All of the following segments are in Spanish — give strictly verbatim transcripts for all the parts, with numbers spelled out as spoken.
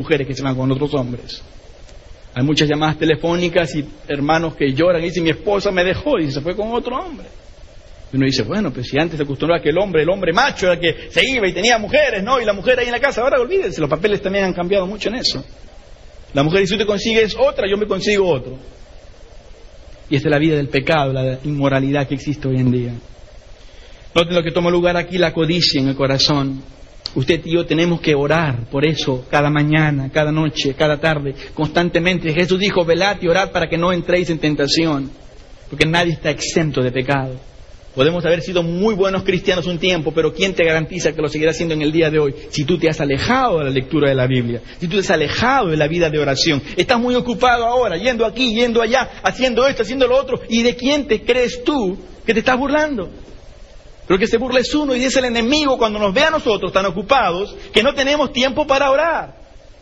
mujeres que se van con otros hombres. Hay muchas llamadas telefónicas y hermanos que lloran y dicen, mi esposa me dejó y se fue con otro hombre. Y uno dice, bueno, pues si antes se acostumbraba a que el hombre, el hombre macho era el que se iba y tenía mujeres, ¿no? Y la mujer ahí en la casa, ahora olvídense, los papeles también han cambiado mucho en eso. La mujer dice, tú te consigues otra, yo me consigo otro. Y esta es la vida del pecado, la inmoralidad que existe hoy en día. Noten lo que toma lugar aquí, la codicia en el corazón. Usted y yo tenemos que orar por eso cada mañana, cada noche, cada tarde, constantemente. Jesús dijo, velad y orad para que no entréis en tentación, porque nadie está exento de pecado. Podemos haber sido muy buenos cristianos un tiempo, pero ¿quién te garantiza que lo seguirás siendo en el día de hoy? Si tú te has alejado de la lectura de la Biblia, si tú te has alejado de la vida de oración, estás muy ocupado ahora, yendo aquí, yendo allá, haciendo esto, haciendo lo otro. ¿Y de quién te crees tú que te estás burlando? Pero que se burla es uno y es el enemigo cuando nos ve a nosotros tan ocupados que no tenemos tiempo para orar.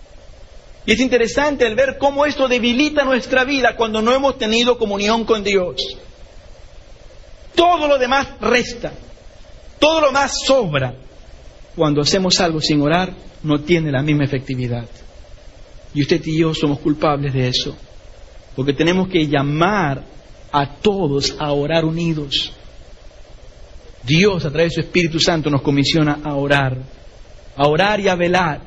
Y es interesante el ver cómo esto debilita nuestra vida cuando no hemos tenido comunión con Dios. Todo lo demás resta, todo lo más sobra. Cuando hacemos algo sin orar, no tiene la misma efectividad. Y usted y yo somos culpables de eso, porque tenemos que llamar a todos a orar unidos. Dios, a través de su Espíritu Santo, nos comisiona a orar, a orar y a velar,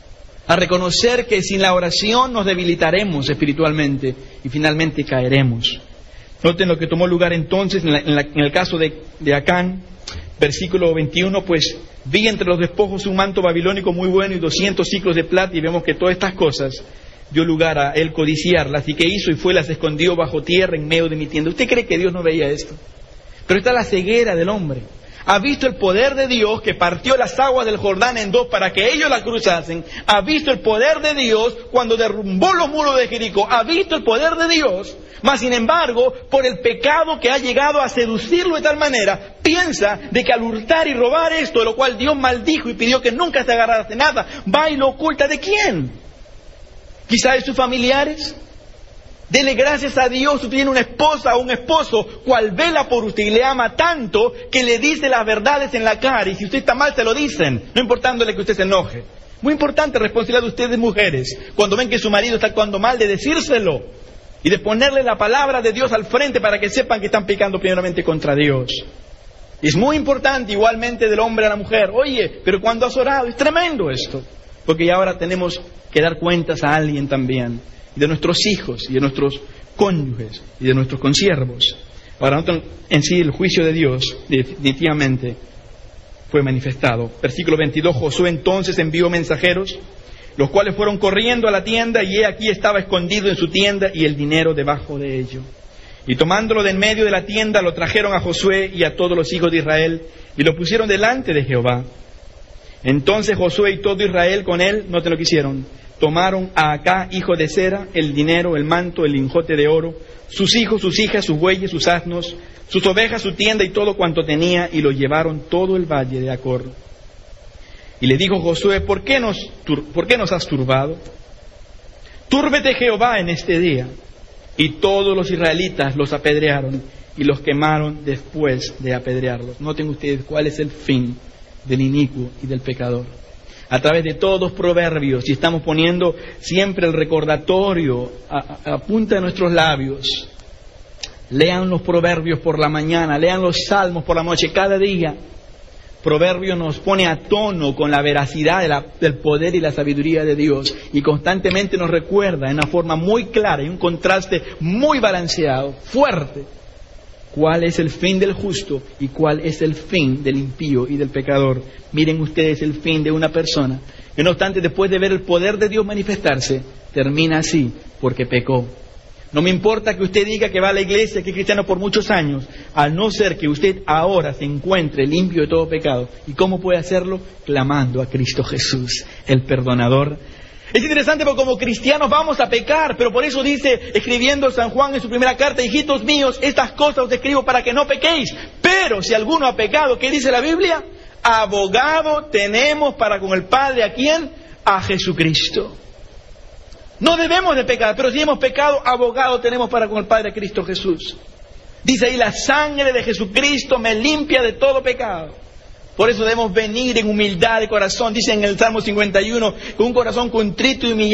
a reconocer que sin la oración nos debilitaremos espiritualmente y finalmente caeremos. Noten lo que tomó lugar entonces en, la, en, la, en el caso de, de Acán, versículo veintiuno, pues vi entre los despojos un manto babilónico muy bueno y doscientos ciclos de plata, y vemos que todas estas cosas dio lugar a él codiciarlas, y que hizo y fue las escondió bajo tierra en medio de mi tienda. ¿Usted cree que Dios no veía esto? Pero está la ceguera del hombre. Ha visto el poder de Dios que partió las aguas del Jordán en dos para que ellos la cruzasen. Ha visto el poder de Dios cuando derrumbó los muros de Jericó. Ha visto el poder de Dios. Mas sin embargo, por el pecado que ha llegado a seducirlo de tal manera, piensa de que al hurtar y robar esto, de lo cual Dios maldijo y pidió que nunca se agarrara de nada, va y lo oculta. ¿De quién? Quizá de sus familiares. Dele gracias a Dios, usted tiene una esposa o un esposo cual vela por usted y le ama tanto que le dice las verdades en la cara, y si usted está mal se lo dicen, no importándole que usted se enoje. Muy importante responsabilidad de ustedes mujeres, cuando ven que su marido está actuando mal, de decírselo y de ponerle la palabra de Dios al frente para que sepan que están pecando primeramente contra Dios. Y es muy importante igualmente del hombre a la mujer. Oye, pero cuando has orado, es tremendo esto, porque ya ahora tenemos que dar cuentas a alguien también, de nuestros hijos y de nuestros cónyuges y de nuestros consiervos. Ahora, en sí el juicio de Dios definitivamente fue manifestado. Versículo veintidós, Josué entonces envió mensajeros, los cuales fueron corriendo a la tienda, y he aquí estaba escondido en su tienda y el dinero debajo de ello. Y tomándolo de en medio de la tienda, lo trajeron a Josué y a todos los hijos de Israel, y lo pusieron delante de Jehová. Entonces Josué y todo Israel con él, noten lo que hicieron, tomaron a Acá, hijo de Zera, el dinero, el manto, el lingote de oro, sus hijos, sus hijas, sus bueyes, sus asnos, sus ovejas, su tienda y todo cuanto tenía, y lo llevaron todo el valle de Acor. Y le dijo Josué, ¿por qué nos, tur- ¿por qué nos has turbado? Túrbete Jehová en este día. Y todos los israelitas los apedrearon y los quemaron después de apedrearlos. Noten ustedes cuál es el fin del inicuo y del pecador. A través de todos proverbios, y estamos poniendo siempre el recordatorio a, a, a punta de nuestros labios. Lean los proverbios por la mañana, lean los salmos por la noche, cada día. Proverbio nos pone a tono con la veracidad de la, del poder y la sabiduría de Dios, y constantemente nos recuerda en una forma muy clara y un contraste muy balanceado, fuerte, cuál es el fin del justo y cuál es el fin del impío y del pecador. Miren ustedes el fin de una persona que, no obstante, después de ver el poder de Dios manifestarse, termina así porque pecó. No me importa que usted diga que va a la iglesia, que es cristiano por muchos años, al no ser que usted ahora se encuentre limpio de todo pecado. ¿Y cómo puede hacerlo? Clamando a Cristo Jesús, el perdonador. Es interesante porque como cristianos vamos a pecar, pero por eso dice, escribiendo San Juan en su primera carta, hijitos míos, estas cosas os escribo para que no pequéis. Pero si alguno ha pecado, ¿qué dice la Biblia? Abogado tenemos para con el Padre, ¿a quién? A Jesucristo. No debemos de pecar, pero si hemos pecado, abogado tenemos para con el Padre, a Cristo Jesús. Dice ahí, la sangre de Jesucristo me limpia de todo pecado. Por eso debemos venir en humildad de corazón. Dice en el Salmo cincuenta y uno, con un corazón contrito y humillado.